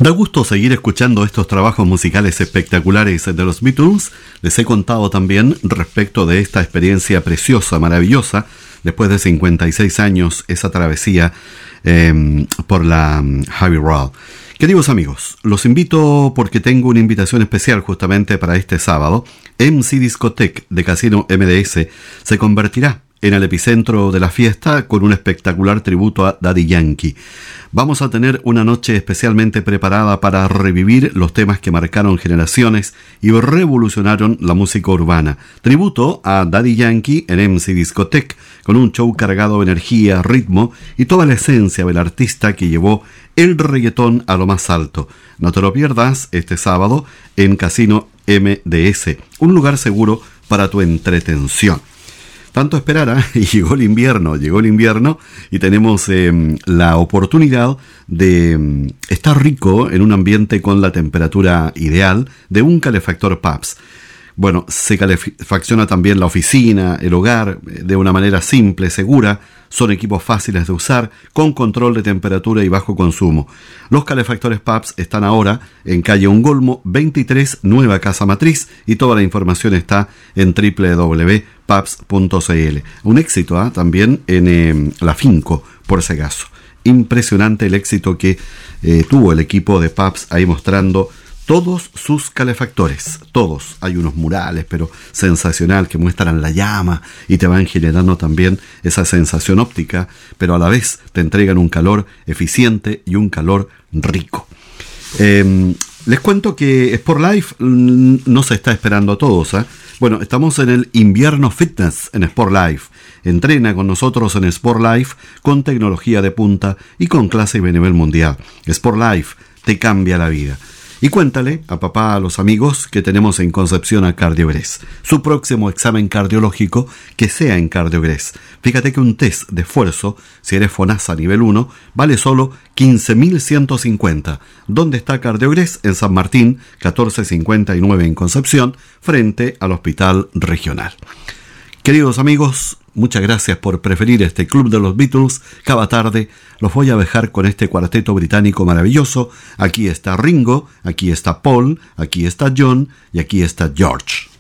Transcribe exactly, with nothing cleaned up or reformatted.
Da gusto seguir escuchando estos trabajos musicales espectaculares de los Beatles. Les he contado también respecto de esta experiencia preciosa, maravillosa, después de cincuenta y seis años, esa travesía eh, por la um, Abbey Road. Queridos amigos, los invito porque tengo una invitación especial justamente para este sábado. M C Discotech de Casino M D S se convertirá en el epicentro de la fiesta con un espectacular tributo a Daddy Yankee. Vamos a tener una noche especialmente preparada para revivir los temas que marcaron generaciones y revolucionaron la música urbana. Tributo a Daddy Yankee en M C Discotech, con un show cargado de energía, ritmo y toda la esencia del artista que llevó el reggaetón a lo más alto. No te lo pierdas este sábado en Casino M D S, un lugar seguro para tu entretención. Tanto esperar, ¿eh? Y llegó el invierno, llegó el invierno y tenemos eh, la oportunidad de eh, estar rico en un ambiente con la temperatura ideal de un calefactor Pabst. Bueno, se calefacciona también la oficina, el hogar, de una manera simple, segura. Son equipos fáciles de usar, con control de temperatura y bajo consumo. Los calefactores Pabst están ahora en calle Ongolmo veintitrés, Nueva Casa Matriz, y toda la información está en doble u doble u doble u punto pabst punto c l. Un éxito ¿eh? también en eh, la Finco, por si acaso. Impresionante el éxito que eh, tuvo el equipo de Pabst ahí mostrando todos sus calefactores, todos. Hay unos murales, pero sensacional, que muestran la llama y te van generando también esa sensación óptica, pero a la vez te entregan un calor eficiente y un calor rico. Eh, les cuento que Sport Life no se está esperando a todos, ¿eh? Bueno, estamos en el invierno fitness en Sport Life. Entrena con nosotros en Sport Life con tecnología de punta y con clase de nivel mundial. Sport Life te cambia la vida. Y cuéntale a papá, a los amigos que tenemos en Concepción a CardioGres. Su próximo examen cardiológico que sea en CardioGres. Fíjate que un test de esfuerzo, si eres FONASA nivel uno, vale solo quince mil ciento cincuenta. ¿Dónde está CardioGres? En San Martín, catorce cincuenta y nueve en Concepción, frente al Hospital Regional. Queridos amigos, muchas gracias por preferir este Club de los Beatles. Cada tarde los voy a dejar con este cuarteto británico maravilloso. Aquí está Ringo, aquí está Paul, aquí está John y aquí está George.